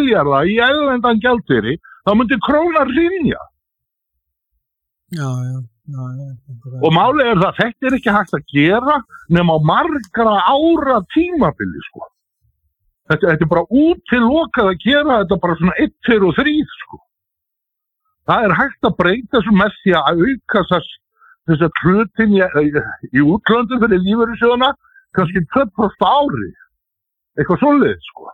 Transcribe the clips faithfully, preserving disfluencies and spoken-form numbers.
milljarða í erlendan gjaldeyri, þá myndi krónan hrynja. Já, já, já, já. Og málið er það, þetta er ekki hægt að gera nema á margra ára tímabili, sko. Þetta, þetta er bara útilokað að gera þetta bara svona eitt, tveir og þrír, sko. Það er hægt að breyta þessu með því að auka þess, þess að hlutin í, í útlöndum fyrir lífeyrissjóðana kannski tvö prósent ári. Eitthvað svoleiðis, sko.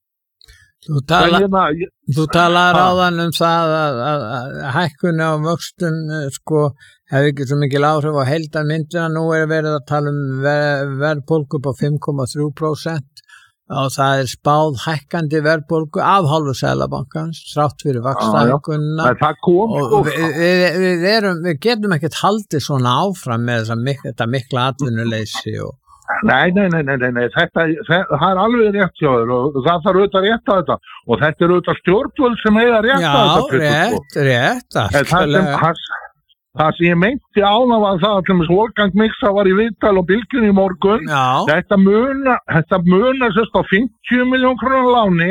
Þú tala, hérna, ég, þú talar áðan um það að, að, að hækkunni á vöxtum sko hefði ekki svo mikil áhrif á heildarmyndina. Nú er verið að tala um ver, verðbólgu upp á fimm komma þrjú prósent og það er spáð hækkandi verðbólgu af hálfu Seðlabankans þrátt fyrir vaxtahækkunina. Það kom og við, við, við, erum, við getum ekkert haldið svona áfram með þessa, mik þetta mikla atvinnuleysi og Nei, nei, nei, nei, nei, þetta, þetta, það er alveg rétt hjá þér og það þarf auðvitað að rétta þetta og þetta er auðvitað stjórnvöld sem eiga að rétta Já, þetta. Já, rétt, rétt, alveg. Það, það sem ég meinti ána var það að sem Wolfgang Mixa var í viðtal og Bylgjunni í morgun, Já. þetta muna, þetta muna sérst á fimmtíu milljón króna láni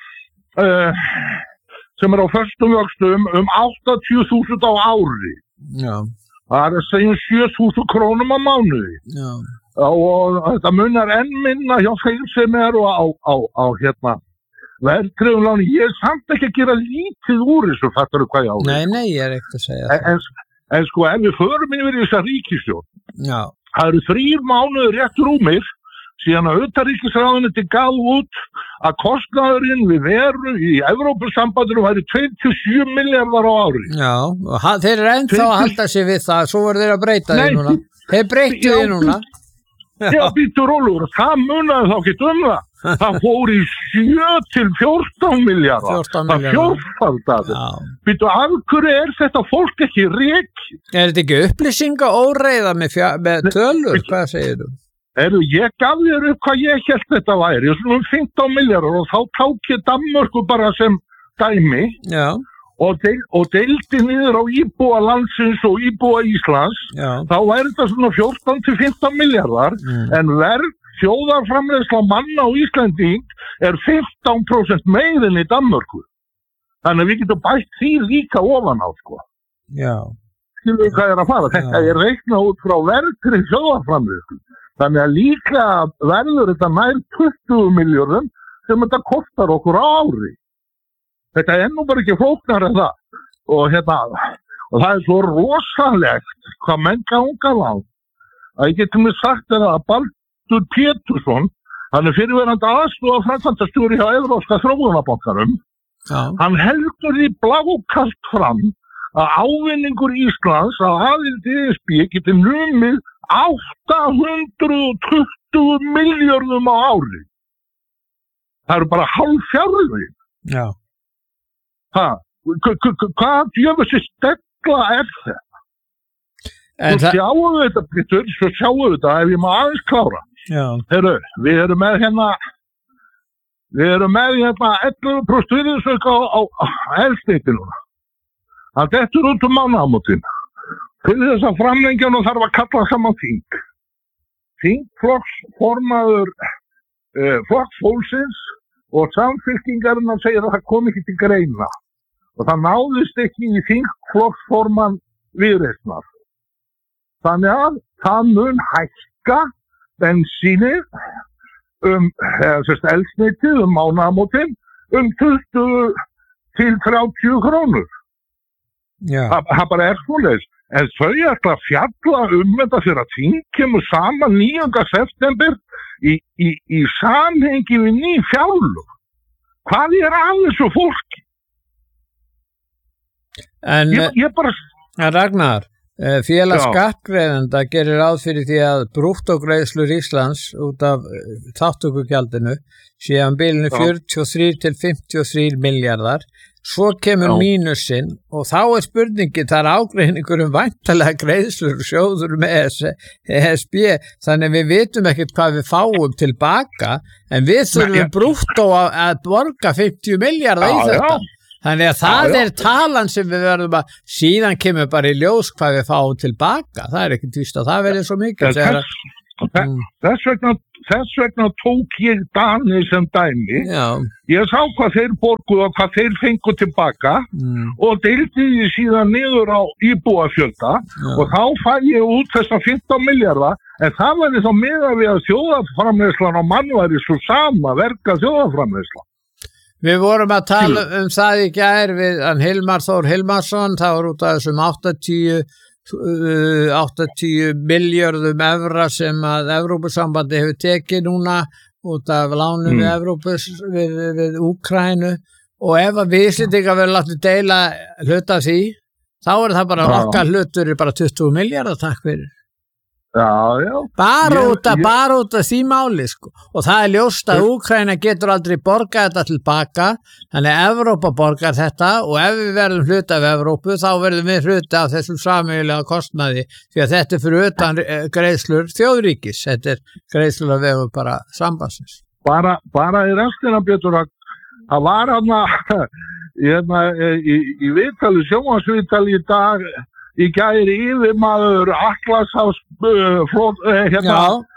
uh, sem er á föstum vöxtum um áttatíu þúsund á ári. Já. Það er að segja sjö þúsund krónum á mánuði. Já. Og þetta munar enn minna hjá þeim sem eru á, á, á hérna verðtryggðum láni. Ég er samt ekki að gera lítið úr þessu, fattar þú hvað ég á? Nei, nei, ég er ekkert að segja það. En, en, en sko, ef við förum yfir í þessa ríkisstjórn, Já. það eru þrír mánuður rétt rúmir síðan að utanríkisráðuneytið gaf út að kostnaðurinn við veru í Evrópusambandinu væri tuttugu og sjö milljarðar á ári. Já, og þeir eru ennþá að halda sig við það, svo voru þeir að breyta því núna. Þeir breyttu því núna. Já, býttu rólur, það munaði þá ekki um það. Það fór í sjö til fjórtán milljarða. Það fjórfaldaði. Býttu, af hverju er þetta fólk ekki rekið? Er þetta ekki upplýsinga óreiða með, með tölur? Hvað segir þú? Eru, ég gaf þér upp hvað ég held þetta væri. Ég svona um fimmtán milljarðar og þá ták ég Danmörku bara sem dæmi. Já. Og, deil, og deildi niður á íbúa landsins og íbúa Íslands, Já. Þá væri þetta svona fjórtán til fimmtán milljarðar, mm. en verð þjóðarframleiðsla manna á Íslanding er fimmtán prósent meirinn í Danmörku. Þannig að við getum bætt því líka ofan á, sko. Já. Skilur við hvað er að fara? Já. Þetta er reiknað út frá verðri þjóðarframleiðslu. Þannig að líka verður þetta nær tuttugu milljörðum sem þetta kostar okkur á ári. Þetta er nú bara ekki flóknar en það. Og, hérna, og það er svo rosalegt hvað menn ganga langt. Að ég getur mér sagt að Baldur Pétursson, hann er fyrirverandi aðstoða framkvæmdastjóri hjá Evrópska þróunarbankanum, hann heldur því blákalt fram að ávinningur Íslands að aðild E S B geti numið átta hundruð tuttugu milljörðum á ári. Það eru bara hálf fjárlögin. Já. Ha, hvað djöfussi stegla er þetta? Svo sjáum við þetta, Pétur, svo sjáum við þetta ef ég má aðeins klára. Já. Heru, við erum með hérna, við erum með hérna ellefu prósent virðisauka á, á, á eldsneyti núna. Það dettur út um mánaðamótin. Til þess að framlengja nú þarf að kalla saman þing. Þingflokksformaður eh, flokksfólksins og samfylkingarinn að segja að það kom ekki til greina. Og það náðist ekki í þingflokksformann Viðreisnar. Þannig að það mun hækka bensínið um, eða sérst eldsneytið um mánaðamótin um tuttugu til þrjátíu krónur. Já. Þa, það bara er svoleiðis. En þau ætla að fjalla um þetta fyrir að þing kemur saman níunda september í, í, í samhengi við ný fjárlög. Hvað er að þessu fólki? En ég, ég bara... Ragnar, félag skattgreiðenda gerir ráð fyrir því að brúttógreiðslur Íslands út af þátttökugjaldinu séu á bilinu fjörutíu og þrír til fimmtíu og þrír milljarðar. Svo kemur mínusinn og þá er spurningin, það er ágreiningur um væntanlega greiðslur sjóður með E S B, þannig við vitum ekkert hvað við fáum tilbaka, en við þurfum brúttó að, að borga fimmtíu milljarða í þetta. Þannig að það já, já. er talan sem við verðum að, síðan kemur bara í ljós hvað við fáum tilbaka, það er ekkert víst að það verður svo mikið. Þess, Mm. Þess vegna, þess vegna tók ég Dani sem dæmi. Já. Ég sá hvað þeir borguðu og hvað þeir fengu tilbaka mm. og deildi því síðan niður á íbúafjölda og þá fæ ég út þessa fimmtán milljarða, en það væri þá miðað við að þjóðarframleiðslan á mann væri svo sama verka þjóðarframleiðslan. Við vorum að tala um það í gær við Hilmar Þór Hilmarsson, það var út af þessum áttatíu áttatíu milljörðum evra sem að Evrópusambandi hefur tekið núna út af lánum mm. við Evrópus við, við Úkraínu og ef að við Íslendingar verður látið deila hluta því, þá er það bara ja. okkar hlutur er bara tuttugu milljarðar, takk fyrir. Já, já. Bara út af, bara út af því máli, sko. Og það er ljóst að Úkraína getur aldrei borgað þetta tilbaka, þannig að Evrópa borgar þetta og ef við verðum hluti af Evrópu, þá verðum við hluti af þessum sameiginlega kostnaði, því að þetta er fyrir utan greiðslur þjóðríkis, þetta er greiðslur að vegu bara sambandsins. Bara, bara í restina, Björn, að var hann í, í viðtali, sjónvarpsviðtali í dag, í gæri yfirmaður Atlantshafs uh, flot, uh, hérna,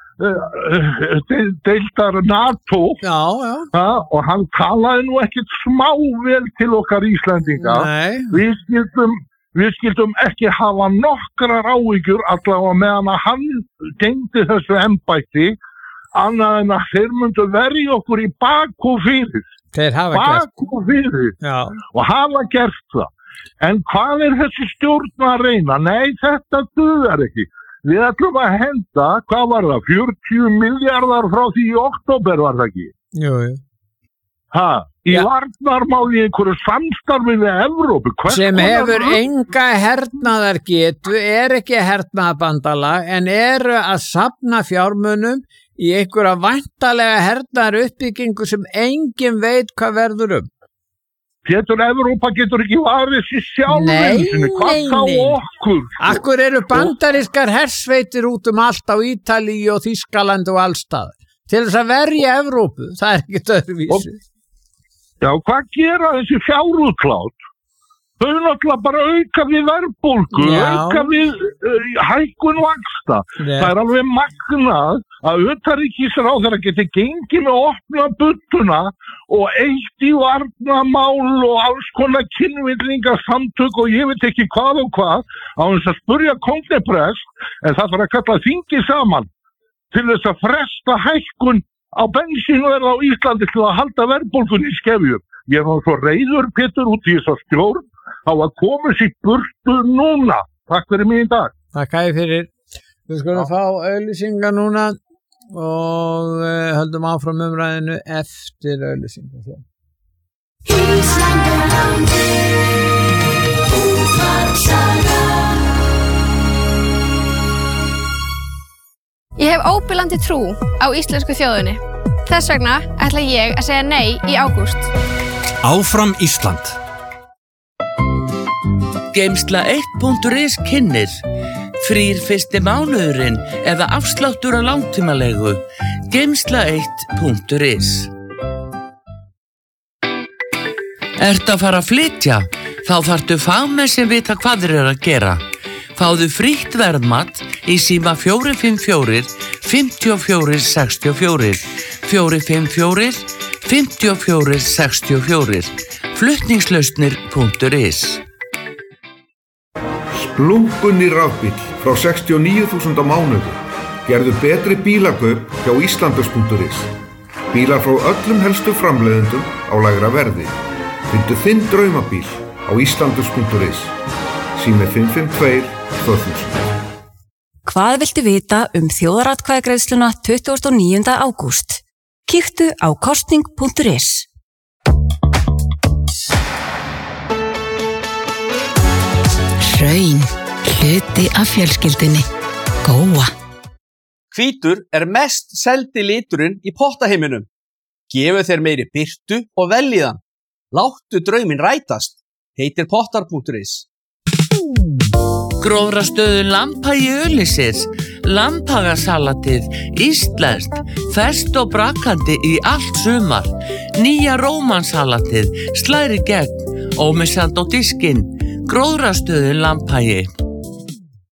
uh, de, deildar NATO já, já. Uh, og hann talaði nú ekkit smá vel til okkar Íslendinga. Við skildum, við skildum ekki hafa nokkrar áhyggjur allavega meðan að hann gegndi þessu embætti annað en að þeir myndu verja okkur í bak og fyrir. Þeir hafa bak gert. og fyrir já. og hafa gert það. En hvað er þessi stjórn að reyna? Nei, þetta dugar ekki. Við ætlum að henda, hvað var það, fjörutíu milljarðar frá því í október var það ekki? Jú, jú. Ha, í ja. varnarmáli í einhverju samstarfi við Evrópu. Hvers sem hefur enga hernaðargetu, er ekki hernaðarbandalag, en eru að safna fjármunum í einhverja væntalega hernaðaruppbyggingu sem enginn veit hvað verður um. Getur Evrópa getur ekki varið sér sjálf nei, hvað þá okkur Akkur eru bandarískar hersveitir út um allt á Ítalíu og Þýskaland og allstað til þess að verja Evrópu, það er ekki öðruvísi. Já, hvað gera þessi fjárútklát? Þau náttúrulega bara auka við verðbólgu, auka við uh, hækkun vaxta. Já. Það er alveg magnað að utanríkisráðherra geti gengið með opna buttuna og eitt í varnarmál og alls konar kynvillingasamtök og ég veit ekki hvað og hvað á þess að spurja kongreprest, en það var að kalla þingi saman til þess að fresta hækkun á bensínverð á Íslandi til að halda verðbólgunni í skefjum. Ég var svo reiður, Pétur, út í þess að stjórn á að koma sér burtu núna. Takk fyrir mig í dag. Takk að ég fyrir. Við skulum fá auglýsingar núna og uh, höldum áfram umræðinu eftir auglýsingar. Ég hef óbilandi trú á íslensku þjóðinni. Þess vegna ætla ég að segja nei í ágúst. Áfram Ísland. Geimsla eitt punktur is kynnir frýr fyrsti mánuðurinn eða afsláttur á langtímalegu. Geimsla eitt punktur is. Ertu að fara að flytja? Þá þarftu fagmenn sem vita hvað þeir eru að gera. Fáðu frítt verðmat í síma fjórir fimm fjórir, fimm fjórir sex fjórir, fjórir fimm fjórir, fimm fjórir sex fjórir, flutningslausnir punktur is. Splunkunni rafbíll frá sextíu og níu þúsund á mánuði. Gerðu betri bílakaup hjá Íslandus punktur is. Bílar frá öllum helstu framleiðendum á lægra verði. Fyndu þinn draumabíl á Íslandus punktur is. Sími fimm fimm tveir tvö þúsund. Hvað viltu vita um þjóðaratkvæðagreiðsluna tuttugasta og níunda ágúst? Kíktu á kosning punktur is. Hraun, hluti af fjölskyldunni. Góa. Hvítur er mest seldi liturinn í pottaheiminum. Gefu þér meiri birtu og veljiðan. Láttu drauminn rætast. Heitir pottar punktur is. Gróðrastöðu Lambhagi Öllisir. Lambhagasalatið, íslenskt, ferskt og brakkandi í allt sumar. Nýja rómansalatið, slæri gegn, ómissandi á diskinn. Gróðrastöðu Lambhagi.